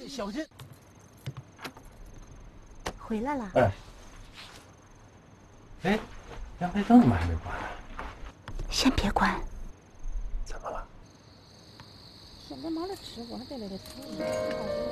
小心！ 回来了。 哎，阳台灯怎么还没关？ 先别关。 怎么了？ 现在忙着吃，我还在这里瞅。